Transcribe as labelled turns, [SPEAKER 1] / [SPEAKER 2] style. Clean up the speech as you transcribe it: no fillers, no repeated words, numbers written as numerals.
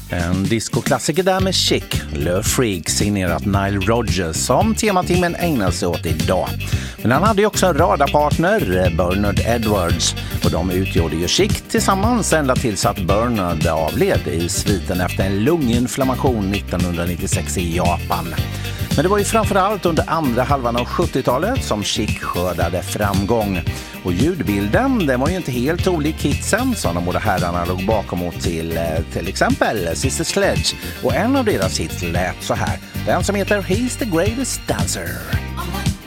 [SPEAKER 1] En discoklassiker där med Chic, Le Freak, signerat Nile Rodgers, som tematimmen ägnar sig åt idag. Men han hade ju också en radarpartner, Bernard Edwards, och de utgjorde ju Chic tillsammans ända tills att Bernard avled i sviten efter en lunginflammation 1996 i Japan. Men det var ju framförallt under andra halvan av 70-talet som Chic skördade framgång. Och ljudbilden, den var ju inte helt olik hitsen som de båda herrarna låg bakom och till exempel Sister Sledge. Och en av deras hits lät så här, den som heter He's the Greatest Dancer.